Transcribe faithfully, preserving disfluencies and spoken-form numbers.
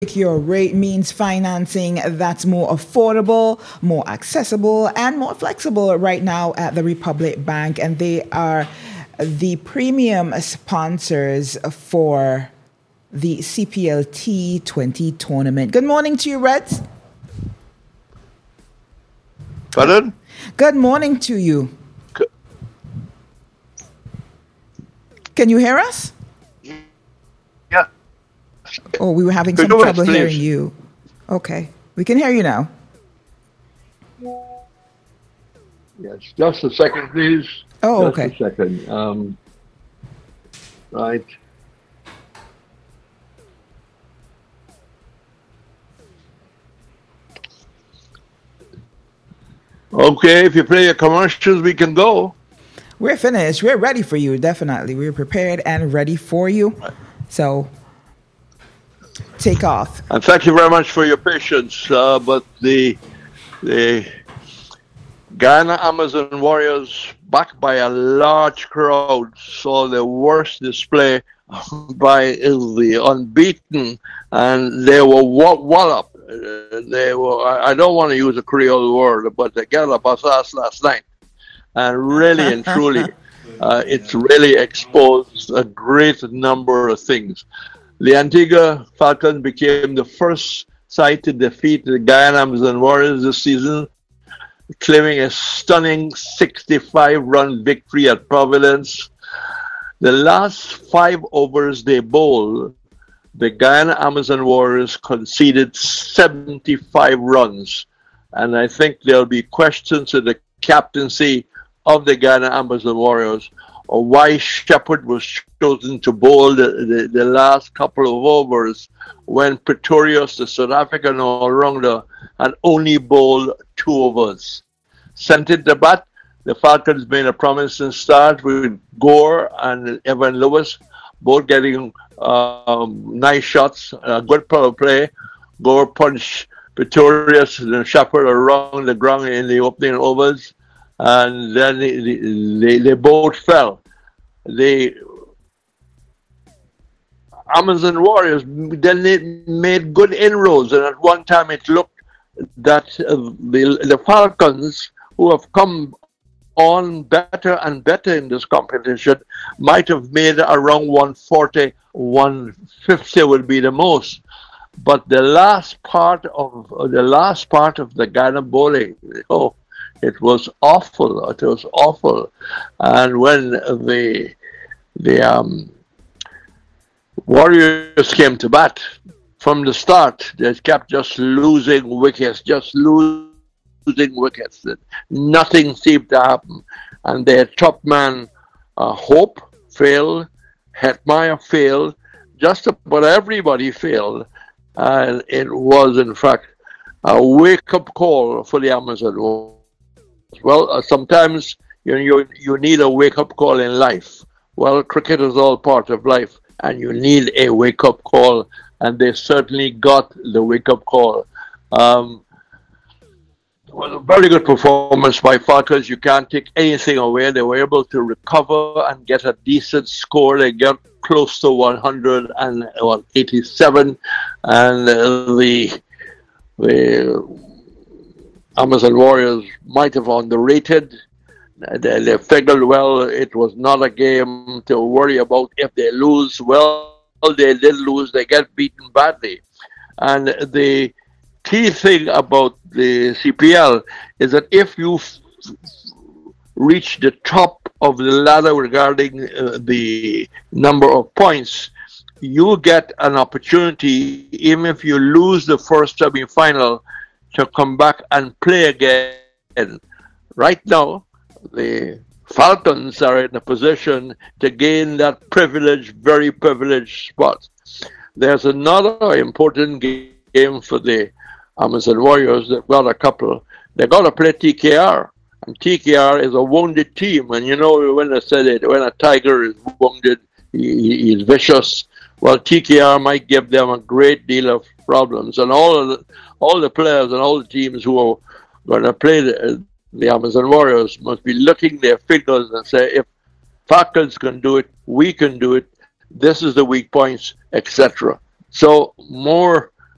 Your rate means financing that's more affordable, more accessible, and more flexible right now at the Republic Bank. And they are the premium sponsors for the C P L T twenty tournament. Good morning to you, Reds. Pardon? Good morning to you. Can you hear us? Yeah. Oh, we were having some Go trouble ahead, hearing please. you. Okay. We can hear you now. Yes, just a second, please. Oh, just okay. a second. Um, right. Okay, if you play your commercials, we can go. We're finished. We're ready for you, definitely. We're prepared and ready for you. So, take off. And thank you very much for your patience. Uh, but the the Guyana Amazon Warriors, backed by a large crowd, saw the worst display by the unbeaten, and they were walloped. Uh, they were. I I don't want to use a Creole word, but they got up us last night, and really and truly, uh, it's really exposed a great number of things. The Antigua Falcons became the first side to defeat the Guyana Amazon Warriors this season, claiming a stunning sixty-five run victory at Providence. The last five overs they bowled, the Guyana Amazon Warriors conceded seventy-five runs. And I think there'll be questions to the captaincy of the Guyana Amazon Warriors, or why Shepherd was chosen to bowl the, the, the last couple of overs when Pretorius, the South African all-rounder, had only bowled two overs. Sent it to bat, the Falcons made a promising start with Gore and Evan Lewis, both getting um, nice shots, a good power play. Gore punched Pretorius and Shepherd around the ground in the opening overs, and then they, they, they both fell. The Amazon Warriors then they made good inroads, and at one time it looked that uh, the, the Falcons, who have come on better and better in this competition, might have made around one forty, one fifty would be the most. But the last part of the last part of the Guyana bowling, oh, it was awful. It was awful. And when the the um, Warriors came to bat from the start, they kept just losing wickets, just losing wickets. Nothing seemed to happen. And their top man, uh, Hope, failed. Hetmeyer failed. Just about everybody failed. And it was, in fact, a wake-up call for the Amazon Warriors. Well, uh, sometimes you, you you need a wake-up call in life. Well, cricket is all part of life, and you need a wake-up call, and they certainly got the wake-up call. Um, well, a very good performance by Falcons. You can't take anything away. They were able to recover and get a decent score. They got close to one hundred eighty-seven, and uh, the the Amazon Warriors might have underrated. They, they figured, well, it was not a game to worry about if they lose. Well, they did lose. They get beaten badly. And the key thing about the C P L is that if you f- reach the top of the ladder regarding uh, the number of points, you get an opportunity, even if you lose the first semi-final, to come back and play again. Right now, the Falcons are in a position to gain that privileged, very privileged spot. There's another important game for the Amazon Warriors. They've got a couple. They've got to play T K R. And T K R is a wounded team. And you know, when I said it, when a tiger is wounded, he, he's vicious. Well, T K R might give them a great deal of problems. And all of the, all the players and all the teams who are going to play the, the Amazon Warriors must be looking their fingers and say, if Falcons can do it, we can do it. This is the weak points, et cetera. So more